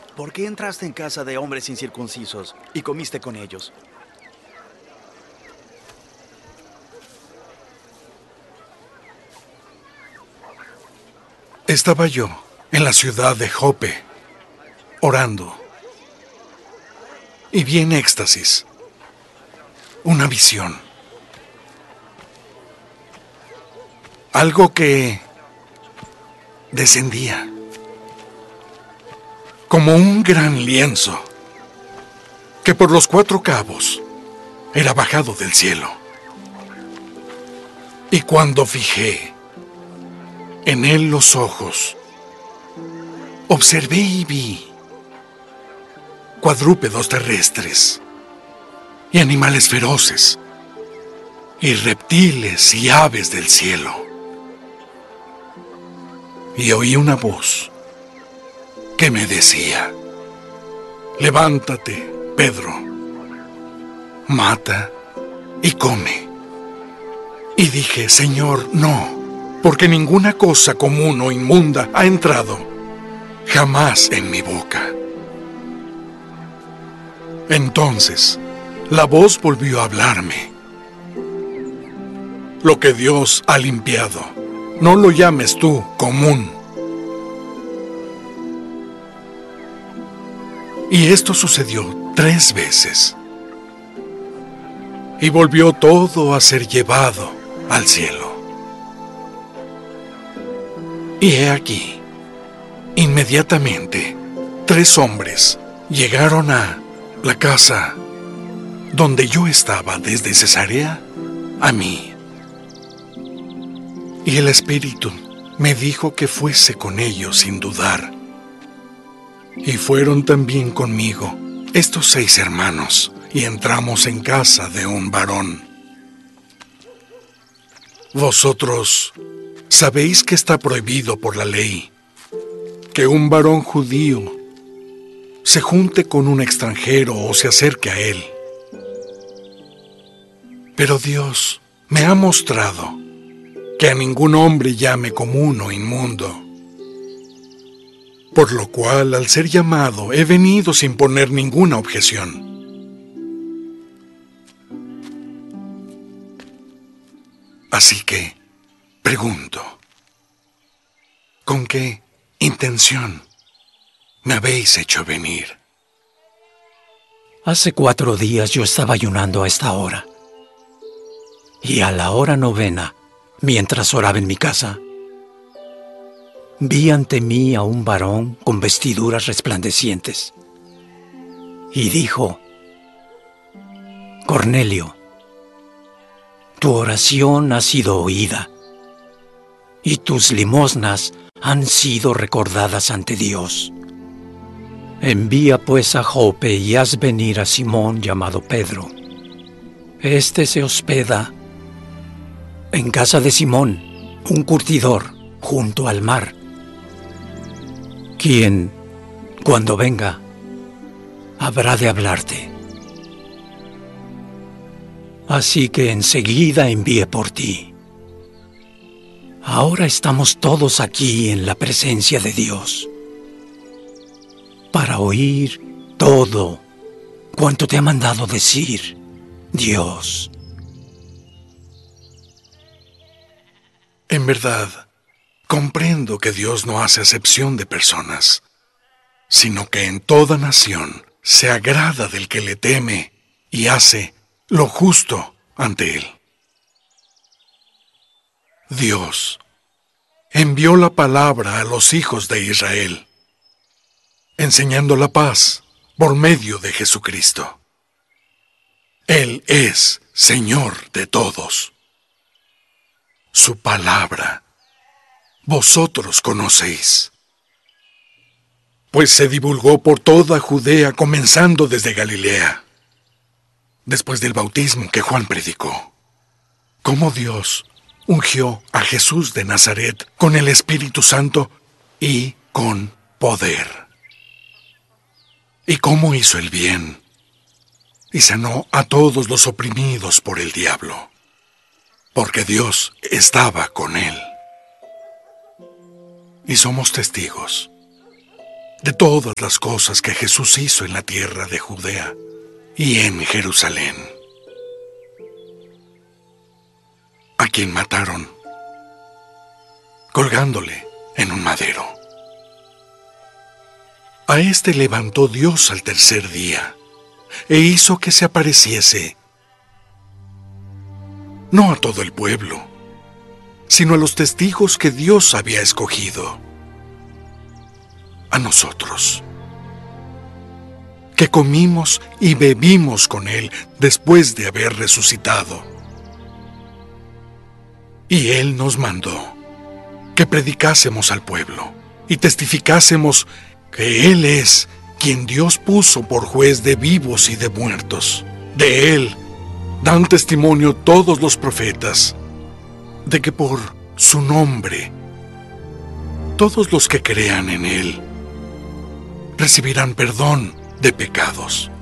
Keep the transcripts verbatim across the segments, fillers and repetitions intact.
¿Por qué entraste en casa de hombres incircuncisos y comiste con ellos? Estaba yo en la ciudad de Jope, orando, y vi en éxtasis una visión. Algo que descendía como un gran lienzo que por los cuatro cabos era bajado del cielo. Y cuando fijé en él los ojos, observé y vi cuadrúpedos terrestres y animales feroces y reptiles y aves del cielo. Y oí una voz que me decía: levántate, Pedro, mata y come. Y dije: Señor, no, porque ninguna cosa común o inmunda ha entrado jamás en mi boca. Entonces la voz volvió a hablarme: lo que Dios ha limpiado, no lo llames tú común. Y esto sucedió tres veces. Y volvió todo a ser llevado al cielo. Y he aquí, inmediatamente, tres hombres llegaron a la casa donde yo estaba desde Cesarea a mí. Y el Espíritu me dijo que fuese con ellos sin dudar. Y fueron también conmigo estos seis hermanos, y entramos en casa de un varón. Vosotros sabéis que está prohibido por la ley que un varón judío se junte con un extranjero o se acerque a él. Pero Dios me ha mostrado que a ningún hombre llame común o inmundo. Por lo cual, al ser llamado, he venido sin poner ninguna objeción. Así que, pregunto, ¿con qué intención me habéis hecho venir? Hace cuatro días yo estaba ayunando a esta hora. Y a la hora novena, mientras oraba en mi casa, vi ante mí a un varón con vestiduras resplandecientes. Y dijo: Cornelio, tu oración ha sido oída, y tus limosnas han sido recordadas ante Dios. Envía pues a Jope y haz venir a Simón llamado Pedro. Este se hospeda en casa de Simón, un curtidor, junto al mar, quien, cuando venga, habrá de hablarte. Así que enseguida envié por ti. Ahora estamos todos aquí en la presencia de Dios para oír todo cuanto te ha mandado decir Dios. En verdad, comprendo que Dios no hace acepción de personas, sino que en toda nación se agrada del que le teme y hace lo justo ante él. Dios envió la palabra a los hijos de Israel, enseñando la paz por medio de Jesucristo. Él es Señor de todos. Su palabra vosotros conocéis, pues se divulgó por toda Judea, comenzando desde Galilea, después del bautismo que Juan predicó, cómo Dios ungió a Jesús de Nazaret con el Espíritu Santo y con poder, y cómo hizo el bien y sanó a todos los oprimidos por el diablo, porque Dios estaba con él. Y somos testigos de todas las cosas que Jesús hizo en la tierra de Judea y en Jerusalén, a quien mataron colgándole en un madero. A éste levantó Dios al tercer día e hizo que se apareciese no a todo el pueblo, sino a los testigos que Dios había escogido, a nosotros, que comimos y bebimos con Él después de haber resucitado. Y Él nos mandó que predicásemos al pueblo y testificásemos que Él es quien Dios puso por juez de vivos y de muertos. De Él dan testimonio todos los profetas, de que por su nombre todos los que crean en Él recibirán perdón de pecados.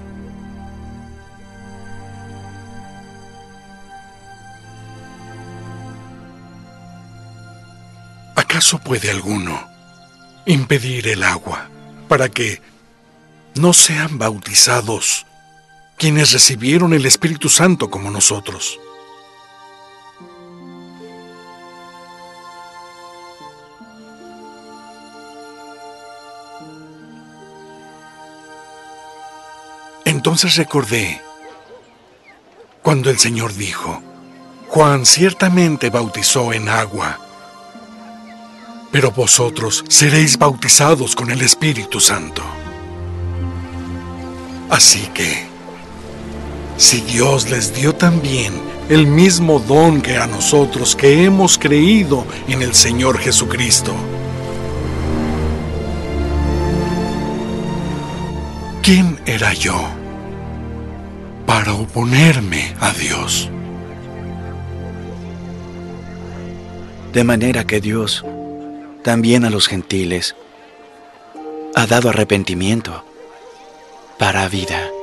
¿Acaso puede alguno impedir el agua para que no sean bautizados quienes recibieron el Espíritu Santo como nosotros? Entonces recordé cuando el Señor dijo: Juan ciertamente bautizó en agua, pero vosotros seréis bautizados con el Espíritu Santo. Así que, si Dios les dio también el mismo don que a nosotros que hemos creído en el Señor Jesucristo, ¿quién era yo para oponerme a Dios? De manera que Dios también a los gentiles ha dado arrepentimiento para vida.